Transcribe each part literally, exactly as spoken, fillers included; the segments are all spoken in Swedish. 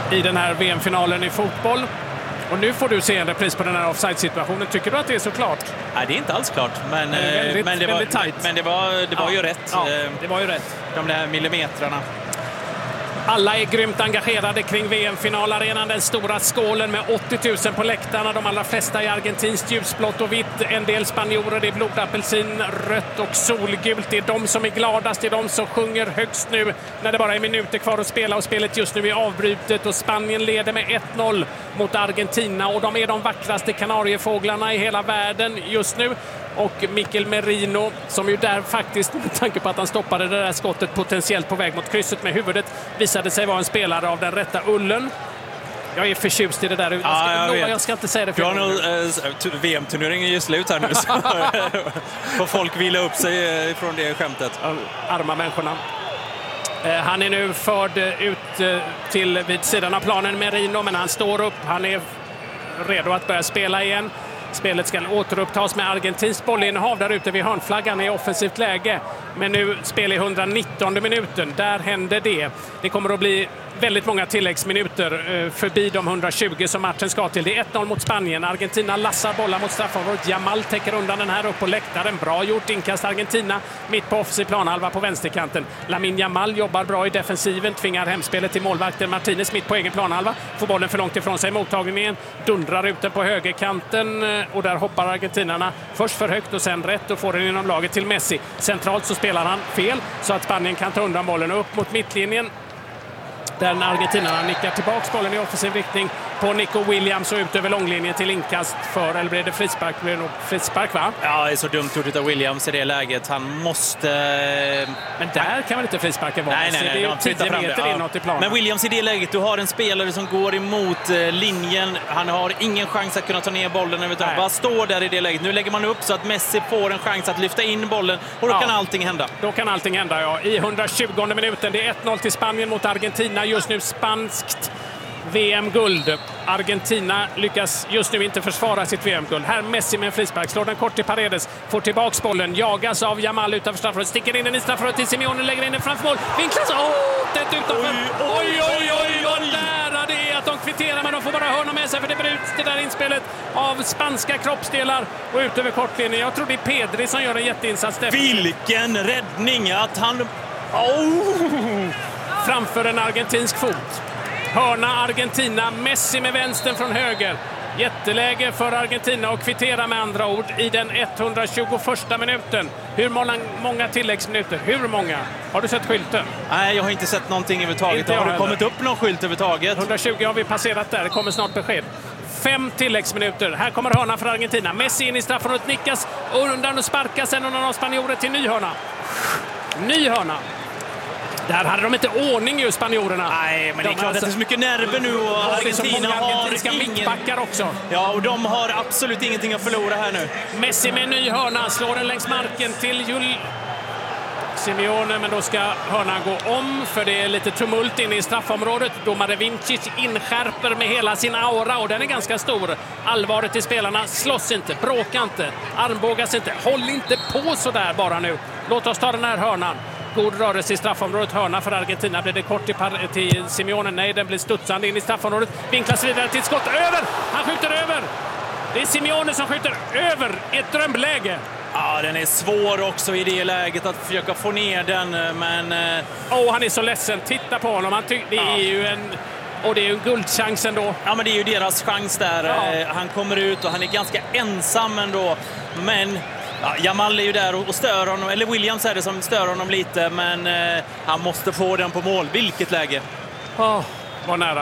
i den här V M-finalen i fotboll. Och nu får du se en repris på den här offside-situationen. Tycker du att det är så klart? Nej, det är inte alls klart. Men, det väldigt, men det var, tight. men det var, det var ja. ju rätt. Ja, det var ju rätt. De där millimetrarna. Alla är grymt engagerade kring V M-finalarenan. Den stora skålen med åttio tusen på läktarna. De allra flesta i argentinskt ljusblått och vitt. En del spanjorer i blodapelsin, rött och solgult. Det är de som är gladast. Det är de som sjunger högst nu när det bara är minuter kvar att spela. Och spelet just nu är avbrutet. Och Spanien leder med ett noll mot Argentina. Och de är de vackraste kanariefåglarna i hela världen just nu. Och Mikel Merino, som ju där faktiskt, med tanke på att han stoppade det där skottet potentiellt på väg mot krysset med huvudet, visade sig vara en spelare av den rätta ullen. Jag är förtjust i det där. Jag ska, ja, jag, lova, jag ska inte säga det för jag nog, äh, V M-turneringen är ju slut här nu. Så får folk vila upp sig från det skämtet. Arma människorna. Han är nu förd ut till vid sidan av planen, Merino, men han står upp. Han är redo att börja spela igen. Spelet ska återupptas med argentinskt bollinnehav där ute vid hörnflaggan i offensivt läge. Men nu spelar i hundranittonde minuten. Där händer det. Det kommer att bli väldigt många tilläggsminuter förbi de hundratjugo som matchen ska till. Det är ett noll mot Spanien. Argentina lassar bollar mot straffområdet. Jamal täcker undan den här upp på läktaren. Bra gjort, inkast Argentina mitt på offensiv planhalva på vänsterkanten. Lamine Yamal jobbar bra i defensiven, tvingar hemspelet till målvakten Martinez mitt på egen planhalva. Får bollen för långt ifrån sig, mottagningen dundrar ut den på högerkanten och där hoppar argentinarna först för högt och sen rätt och får den inom laget till Messi. Centralt så spelar han fel så att Spanien kan ta undan bollen upp mot mittlinjen. Där argentinarna nickar tillbaka bollen i offensiv riktning på Nico Williams och ut över långlinjen till inkast för, eller blir det frispark? Blir det nog frispark, va? Ja, det är så dumt gjort av Williams i det läget. Han måste... Men där kan väl inte frisparken vara? Nej, nej, nej. Det är ju tio meter ja. inåt i planen. Men Williams i det läget, du har en spelare som går emot eh, linjen. Han har ingen chans att kunna ta ner bollen överhuvudtaget. Bara står där i det läget. Nu lägger man upp så att Messi får en chans att lyfta in bollen och då ja. kan allting hända. Då kan allting hända, ja. I hundratjugonde minuten. Det är ett noll till Spanien mot Argentina. Just nu spanskt V M-guld. Argentina lyckas just nu inte försvara sitt V M-guld. Här Messi med en frispark, slår den kort till Paredes, får tillbaks bollen, jagas av Jamal utanför straffområdet, sticker in den i straffområdet till Simeone, lägger in den framför mål, vinklas, åh, tätt utanför, oj, oj, oj, vad nära det är att de kvitterar, men de får bara hörna med sig för det bryts det där inspelet av spanska kroppsdelar och ut över kortlinjen. Jag tror det är Pedri som gör en jätteinsats. Vilken räddning att han... Oh. Framför en argentinsk fot. Hörna Argentina, Messi med vänstern från höger. Jätteläge för Argentina och kvittera med andra ord i den etthundratjugoförsta minuten. Hur många, många tilläggsminuter? Hur många? Har du sett skylten? Nej, jag har inte sett någonting överhuvudtaget. Inte har det heller. kommit upp någon skylt överhuvudtaget? hundratjugo har vi passerat där. Det kommer snart besked. Fem tilläggsminuter. Här kommer hörna för Argentina. Messi in i straffområdet, nickas och undan och sparkas sen undan av spanjorer till ny hörna. Ny hörna. Där hade de inte ordning ju, spanjorerna. Nej, men det är de klart alltså, att det är så mycket nerver nu och Argentina har ingen... mittbackar också. Ja, och de har absolut ingenting att förlora här nu. Messi med en ny hörna, slår den längs marken till Jul... Simeone, men då ska hörnan gå om för det är lite tumult inne i straffområdet. Domare Vincic inskärper med hela sin aura och den är ganska stor. Allvaret i spelarna, slåss inte, bråka inte, armbågas inte, håll inte på så där bara nu. Låt oss ta den här hörnan. God rörelse i straffområdet, hörna för Argentina. Blir det kort till, par- till Simeone? Nej, den blir studsande in i straffområdet. Vinklas vidare till skott, över! Han skjuter över! Det är Simeone som skjuter över i ett drömläge. Ja, den är svår också i det läget att försöka få ner den, men... Åh, oh, han är så ledsen. Titta på honom. Han ty- det är ja. ju en... Och det är ju en guldchans ändå. Ja, men det är ju deras chans där. Ja. Han kommer ut och han är ganska ensam ändå. Men... Ja, Jamal är ju där och stör honom, eller Williams är det som stör honom lite, men eh, han måste få den på mål. Vilket läge? Oh, var nära.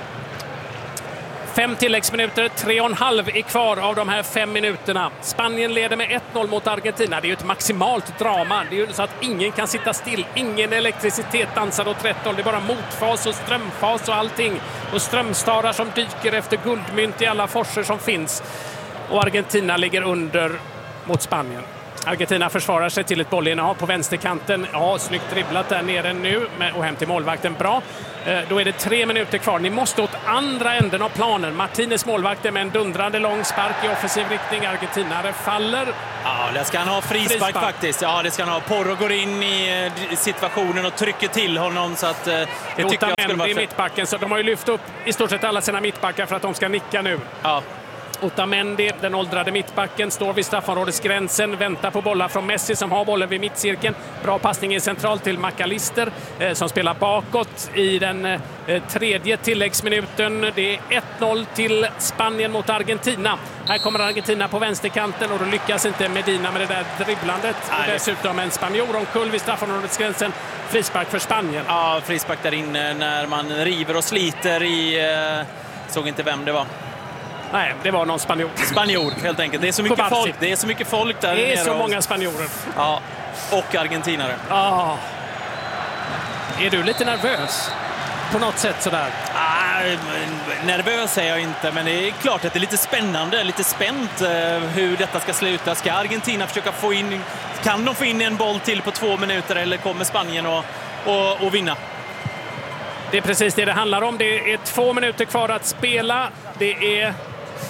Fem tilläggsminuter, tre och en halv är kvar av de här fem minuterna. Spanien leder med ett noll mot Argentina. Det är ju ett maximalt drama. Det är ju så att ingen kan sitta still. Ingen elektricitet dansar åt rätt håll. Det är bara motfas och strömfas och allting. Och strömstarar som dyker efter guldmynt i alla forser som finns. Och Argentina ligger under mot Spanien. Argentina försvarar sig till ett bollinnehav på vänsterkanten. Ja, snyggt dribblat där nere nu och hem till målvakten. Bra. Då är det tre minuter kvar. Ni måste åt andra änden av planen. Martinez målvakten med en dundrande lång spark i offensiv riktning. Argentinare faller. Ja, det ska han ha frispark, frispark faktiskt. Ja, det ska han ha. Porro går in i situationen och trycker till honom. Så att, det tycker jag skulle vara i mittbacken. Så de har ju lyft upp i stort sett alla sina mittbackar för att de ska nicka nu. Ja. Otamendi, den åldrade mittbacken, står vid straffområdesgränsen, väntar på bollar från Messi som har bollen vid mittcirkeln. Bra passning i central till McAllister eh, som spelar bakåt i den eh, tredje tilläggsminuten. Det är ett noll till Spanien mot Argentina. Här kommer Argentina på vänsterkanten och då lyckas inte Medina med det där dribblandet. Nej. Och dessutom en spanjor omkull vid straffområdesgränsen. Frispark för Spanien. Ja, frispark där inne när man river och sliter i... Eh, såg inte vem det var. Nej, det var någon spanjor. Spanjor, helt enkelt. Det är så mycket Kubarsi. folk. Det är så mycket folk där. Det är så och... många spanjorer. Ja, och argentinare. Ah. Är du lite nervös? På något sätt sådär? Ah, nervös är jag inte, men det är klart att det är lite spännande, lite spänt eh, hur detta ska sluta. Ska Argentina försöka få in... Kan de få in en boll till på två minuter eller kommer Spanien att och, och vinna? Det är precis det det handlar om. Det är två minuter kvar att spela. Det är...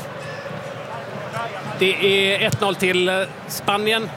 Det är ett noll till Spanien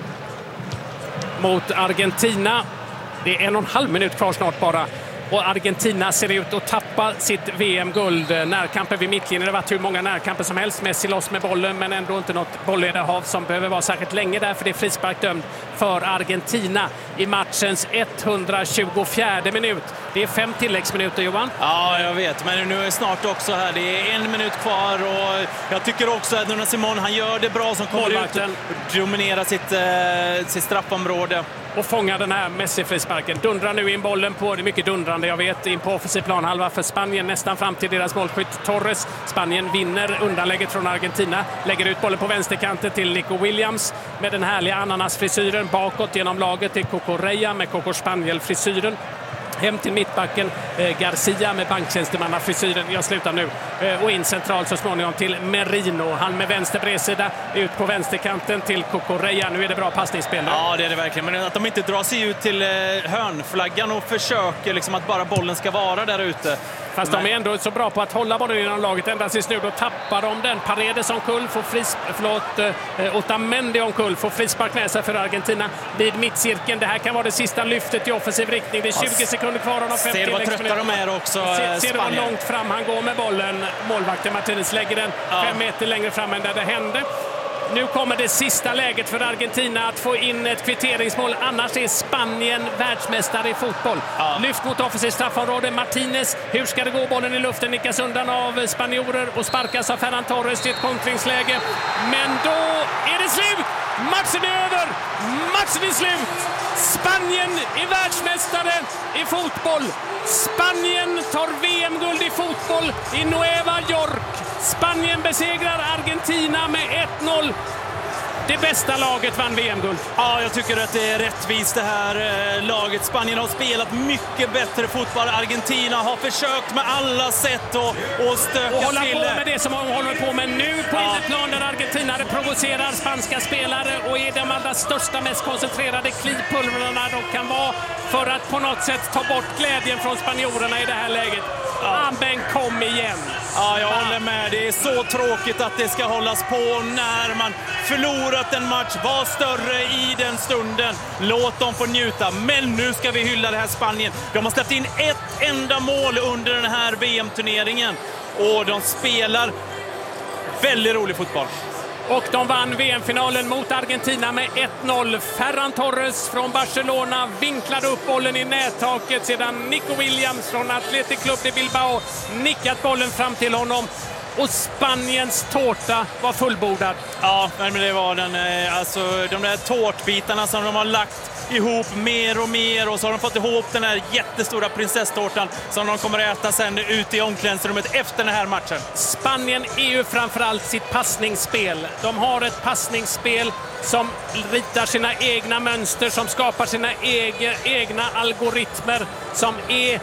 mot Argentina. Det är en och en halv minut kvar snart bara. Och Argentina ser ut att tappa sitt V M-guld. Närkamper vid mittlinjen. Det har varit hur många närkamper som helst. Messi loss med bollen, men ändå inte något bollledarhav som behöver vara särskilt länge där, för det är frispark dömd för Argentina i matchens etthundratjugofjärde minut. Det är fem tilläggsminuter, Johan. Ja, jag vet. Men nu är det snart också här. Det är en minut kvar och jag tycker också att Nuno Simón, han gör det bra som kommer ut och dominerar sitt, eh, sitt straffområde. Och fångar den här Messi-frisparken. Dundrar nu in bollen på, det är mycket dundrande jag vet, in på offensiv planhalva för Spanien nästan fram till deras målskytt Torres. Spanien vinner undanlägget från Argentina. Lägger ut bollen på vänsterkanten till Nico Williams med den härliga ananasfrisyren bakåt genom laget till Cucurella med Coco Spaniel-frisyren. Hem till mittbacken eh, Garcia med banktjänstemannafrisyren. Jag slutar nu. Eh, och in centralt så småningom till Merino. Han med vänster bredsida ut på vänsterkanten till Cucurella. Nu är det bra passningsspel. Ja, det är det verkligen. Men att de inte drar sig ut till eh, hörnflaggan och försöker liksom att bara bollen ska vara där ute. Fast Men... de är ändå så bra på att hålla bollen inom laget. Ända tills nu då tappar de den. Paredes omkull får fris... Förlåt, eh, Otamendi omkull får frispark med sig för Argentina vid mittcirkeln. Det här kan vara det sista lyftet i offensiv riktning. Det är tjugo sekunder kvar av de fem Ser vad trötta de är också, Ser, ser du vad långt fram han går med bollen. Målvakten Martinez lägger den ja. fem meter längre fram än där det hände. Nu kommer det sista läget för Argentina att få in ett kvitteringsmål. Annars är Spanien världsmästare i fotboll. Ja. Lyft mot offensiv straffområde. Martinez. Hur ska det gå? Bollen i luften nickas undan av spanjorer och sparkas av Ferran Torres till ett kontringsläge. Men då är det slut! Matchen är över! Matchen är slut! Spanien är världsmästare i fotboll. Spanien tar V M-guld i fotboll i Nueva York. Spanien besegrar Argentina med ett noll. Det bästa laget vann V M-guld. Ja, jag tycker att det är rättvist det här eh, laget. Spanien har spelat mycket bättre fotboll. Argentina har försökt med alla sätt och, och stöka och hålla till. på med det som de håller på med nu på ja. innerplan där Argentina provocerar spanska spelare och är de allra största, mest koncentrerade klipulverna de kan vara för att på något sätt ta bort glädjen från spanjorerna i det här läget. Ja. Amen, kom igen! Ja, jag håller med. Det är så tråkigt att det ska hållas på när man förlorat en match. Var större i den stunden. Låt dem få njuta. Men nu ska vi hylla det här Spanien. De har släppt in ett enda mål under den här V M-turneringen. Och de spelar väldigt rolig fotboll. Och de vann V M-finalen mot Argentina med ett noll. Ferran Torres från Barcelona vinklade upp bollen i nättaket sedan Nico Williams från Athletic Club de Bilbao nickat bollen fram till honom. Och Spaniens tårta var fullbordad. Ja, men det var den. Alltså, de där tårtbitarna som de har lagt ihop mer och mer och så har de fått ihop den här jättestora prinsesstårtan som de kommer att äta sen ut i omklädningsrummet efter den här matchen. Spanien är ju framförallt sitt passningsspel. De har ett passningsspel som ritar sina egna mönster, som skapar sina egna, egna algoritmer, som är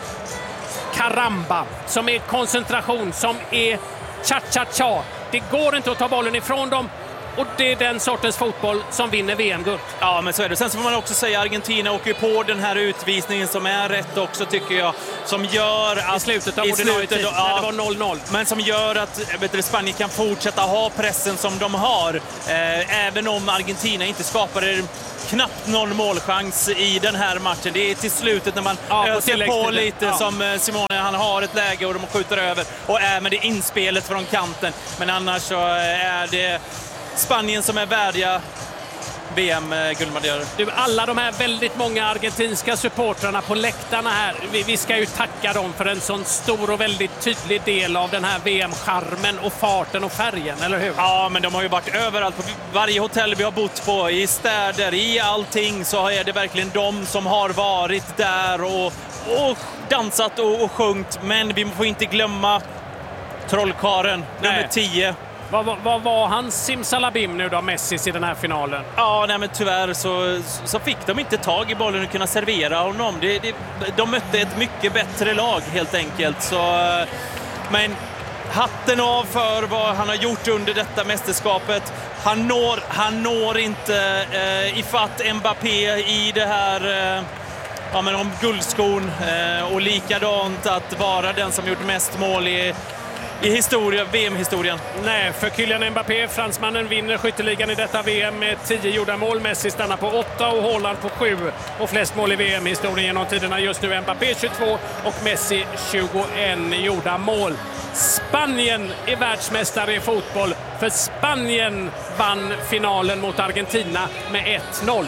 karamba, som är koncentration, som är cha-cha-cha. Det går inte att ta bollen ifrån dem. Och det är den sortens fotboll som vinner V M-guld. Ja, men så är det. Sen så får man också säga att Argentina åker på den här utvisningen som är rätt också, tycker jag. Som gör att... I slutet av i slutet, tid, ja, när det var noll noll. Men som gör att vet du, Spanien kan fortsätta ha pressen som de har. Eh, även om Argentina inte skapade knappt någon målchans i den här matchen. Det är till slutet när man ja, öser på, på lite ja. som Simone, han har ett läge och de skjuter över. Och även det inspelet från kanten. Men annars så är det Spanien som är värdiga V M-guldmedaljörer. Du, alla de här väldigt många argentinska supportrarna på läktarna här, vi, vi ska ju tacka dem för en sån stor och väldigt tydlig del av den här V M-charmen och farten och färgen, eller hur? Ja, men de har ju varit överallt. På varje hotell vi har bott på, i städer, i allting, så är det verkligen de som har varit där och, och dansat och, och sjungit. Men vi får inte glömma trollkaren, nummer tio. Vad, vad, vad var hans simsalabim nu då, Messi, i den här finalen? Ja, nej, men tyvärr så, så fick de inte tag i bollen och kunna servera honom. Det, det, de mötte ett mycket bättre lag helt enkelt. Så, men hatten av för vad han har gjort under detta mästerskapet. Han når, han når inte eh, ifatt Mbappé i det här... Eh, ja, men om guldskon. Eh, och likadant att vara den som gjort mest mål i... i historia, V M-historien. Nej, för Kylian Mbappé, fransmannen, vinner skytteligan i detta V M med tio gjorda mål. Messi stannar på åtta och Haaland på sju. Och flest mål i V M-historien genom tiderna just nu. Mbappé tjugotvå och Messi tjugoett gjorda mål. Spanien är världsmästare i fotboll. För Spanien vann finalen mot Argentina med ett noll.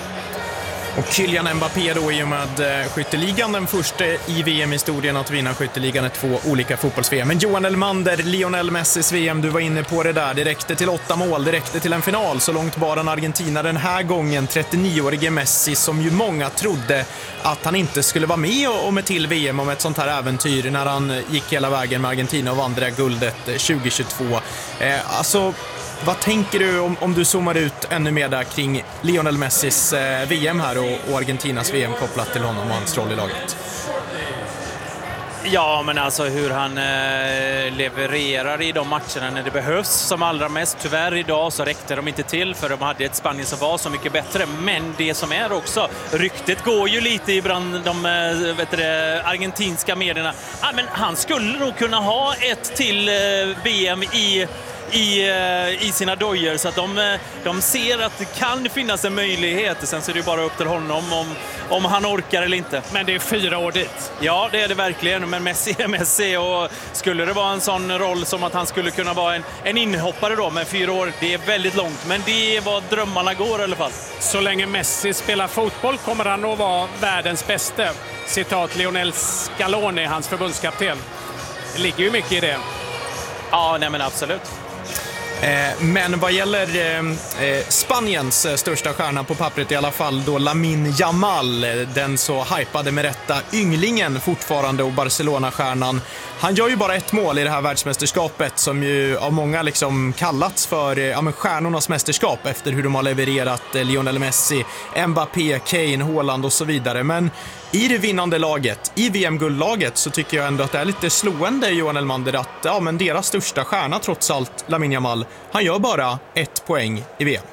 Och Kylian Mbappé då i och med skytteligan, den första i V M-historien att vinna skytteligan i två olika fotbolls-V M. Men Johan Elmander, Lionel Messis V M, du var inne på det där. Det räckte till åtta mål, det räckte till en final. Så långt bara en Argentina den här gången. trettionioårige Messi, som ju många trodde att han inte skulle vara med om ett till V M, om ett sånt här äventyr, när han gick hela vägen med Argentina och vann det guldet tjugohundratjugotvå. Eh, alltså... Vad tänker du om, om du zoomar ut ännu mer där kring Lionel Messis eh, V M här och, och Argentinas V M kopplat till honom och hans roll i laget? Ja, men alltså hur han eh, levererar i de matcherna när det behövs som allra mest. Tyvärr idag så räckte de inte till, för de hade ett Spanien som var så mycket bättre. Men det som är också, ryktet går ju lite ibland de eh, vet du, argentinska medierna. Ah, men han skulle nog kunna ha ett till eh, V M i I, i sina dojer, så att de, de ser att det kan finnas en möjlighet. Sen så är det bara upp till honom om, om han orkar eller inte. Men det är fyra år dit. Ja, det är det verkligen. Men Messi är Messi, och skulle det vara en sån roll som att han skulle kunna vara en, en inhoppare då med fyra år, det är väldigt långt. Men det är vad drömmarna går i alla fall. Så länge Messi spelar fotboll kommer han att vara världens bästa. Citat Lionel Scaloni, hans förbundskapten. Det ligger ju mycket i det. Ja, nej men absolut. Men vad gäller eh, Spaniens största stjärna på pappret i alla fall då, Lamine Yamal, den så hypade med rätta ynglingen fortfarande och Barcelona-stjärnan. Han gör ju bara ett mål i det här världsmästerskapet som ju av många liksom kallats för ja, men stjärnornas mästerskap efter hur de har levererat eh, Lionel Messi, Mbappé, Kane, Haaland och så vidare. Men i det vinnande laget, i V M-guldlaget, så tycker jag ändå att det är lite slående, Johan Elmander, att ja, men deras största stjärna trots allt, Lamine Yamal, han gör bara ett poäng i V M.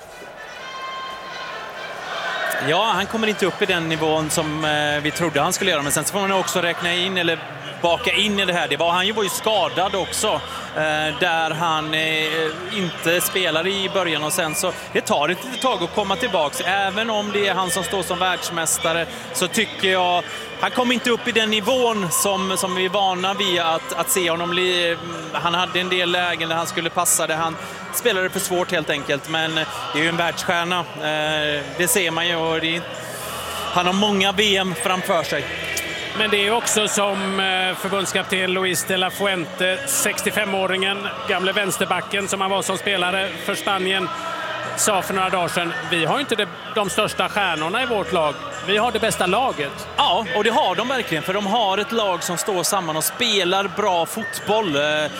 Ja, han kommer inte upp i den nivån som eh, vi trodde han skulle göra, men sen så får man också räkna in eller baka in i det här. Det var, han var ju skadad också, eh, där han eh, inte spelade i början, och sen så det tar ett litet tag att komma tillbaks. Även om det är han som står som världsmästare, så tycker jag han kom inte upp i den nivån som, som vi är vana vid att, att se honom. Han hade en del lägen där han skulle passa det. Han spelade för svårt helt enkelt, men det är ju en världsstjärna. Eh, det ser man ju, och det är, han har många V M framför sig. Men det är också som förbundskapten Luis de la Fuente, sextiofemåringen, gamle vänsterbacken som han var som spelare för Spanien, sa för några dagar sedan: vi har inte det, de största stjärnorna i vårt lag. Vi har det bästa laget. Ja, och det har de verkligen, för de har ett lag som står samman och spelar bra fotboll.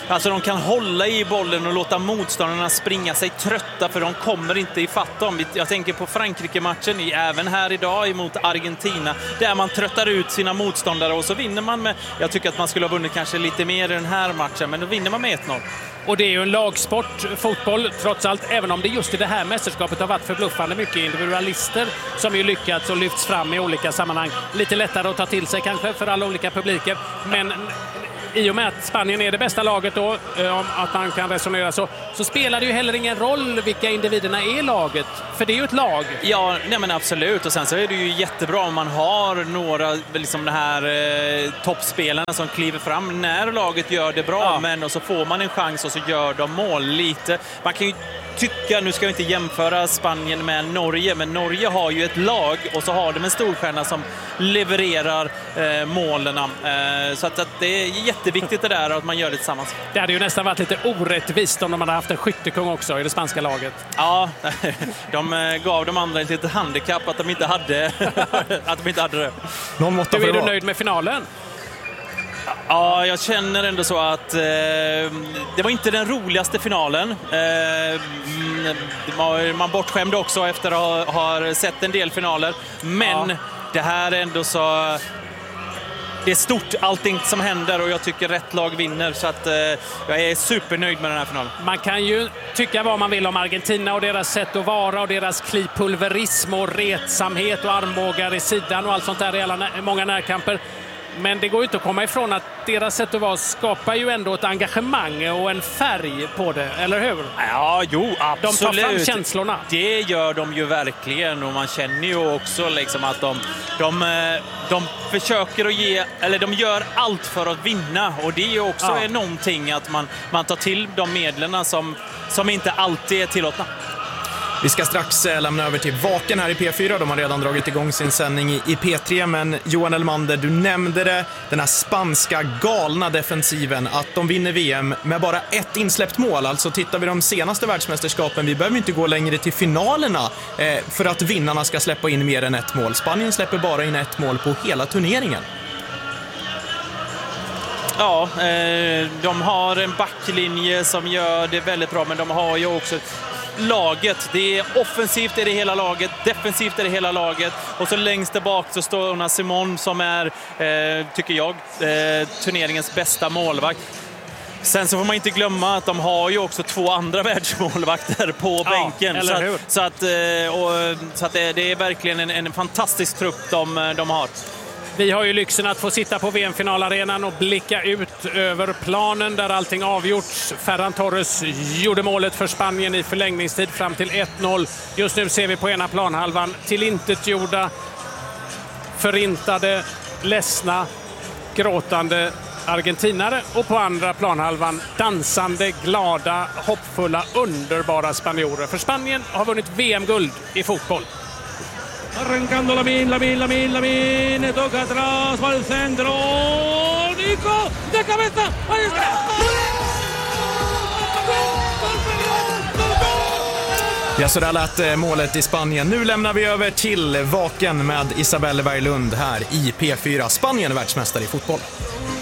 Alltså de kan hålla i bollen och låta motståndarna springa sig trötta, för de kommer inte ifatt dem. Jag tänker på Frankrike-matchen, även här idag emot Argentina, där man tröttar ut sina motståndare och så vinner man med, jag tycker att man skulle ha vunnit kanske lite mer i den här matchen, men då vinner man med ett noll. Och det är ju en lagsport, fotboll, trots allt, även om det just i det här mästerskapet har varit förbluffande mycket individualister som ju lyckats och lyfts fram i olika sammanhang. Lite lättare att ta till sig kanske för alla olika publiker, men i och med att Spanien är det bästa laget då, om att man kan resonera så, så spelar det ju heller ingen roll vilka individerna är i laget, för det är ju ett lag. Ja, nej men absolut, och sen så är det ju jättebra om man har några, liksom det här eh, toppspelarna som kliver fram när laget gör det bra, ja. Men och så får man en chans och så gör de mål lite. Man kan ju tycka, nu ska vi inte jämföra Spanien med Norge, men Norge har ju ett lag och så har de en storstjärna som levererar eh, målen. Eh, så att, att det är jätteviktigt det där att man gör det tillsammans. Det hade ju nästan varit lite orättvist om de hade haft en skyttekung också i det spanska laget. Ja, de gav de andra ett litet handikapp att de inte hade, att de inte hade det. Någon måtta du, är du nöjd med finalen? Ja, jag känner ändå så att eh, det var inte den roligaste finalen. Eh, man, man bortskämde också efter att ha, ha sett en del finaler. Men ja. Det här är ändå så... Det är stort allting som händer och jag tycker rätt lag vinner, så att eh, jag är supernöjd med den här finalen. Man kan ju tycka vad man vill om Argentina och deras sätt att vara och deras klipulverism och retsamhet och armbågar i sidan och allt sånt där i alla, många närkamper. Men det går ju inte att komma ifrån att deras sätt att vara skapar ju ändå ett engagemang och en färg på det, eller hur? Ja, jo, absolut. De tar fram känslorna. Det gör de ju verkligen, och man känner ju också liksom att de, de, de försöker att ge, eller de gör allt för att vinna, och det är ju också ja. någonting att man, man tar till de medlen som, som inte alltid är tillåtna. Vi ska strax lämna över till Vaken här i P fyra. De har redan dragit igång sin sändning i P tre. Men Johan Elmander, du nämnde det, den här spanska galna defensiven, att de vinner V M med bara ett insläppt mål. Alltså tittar vi de senaste världsmästerskapen, vi behöver inte gå längre till finalerna eh, för att vinnarna ska släppa in mer än ett mål. Spanien släpper bara in ett mål på hela turneringen. Ja, eh, de har en backlinje som gör det väldigt bra, men de har ju också laget. Det är offensivt är det hela laget, defensivt är det hela laget, och så längst där bak så står Unai Simón som är, eh, tycker jag, eh, turneringens bästa målvakt. Sen så får man inte glömma att de har ju också två andra världsmålvakter på ja, bänken. Så att, så att, och, så att det, det är verkligen en, en fantastisk trupp de, de har. Vi har ju lyxen att få sitta på V M-finalarenan och blicka ut över planen där allting avgjorts. Ferran Torres gjorde målet för Spanien i förlängningstid fram till ett noll. Just nu ser vi på ena planhalvan tillintetgjorda, förintade, ledsna, gråtande argentinare, och på andra planhalvan dansande, glada, hoppfulla, underbara spanjorer. För Spanien har vunnit V M-guld i fotboll. Arrancando Lamine, Lamine, Lamine, Lamine, toca atrás, va al centro, Nico, de cabeza, ahí está. Ja, så där lät målet i Spanien. Nu lämnar vi över till Vaken med Isabelle Berglund här i P fyra. Spanien är världsmästare i fotboll.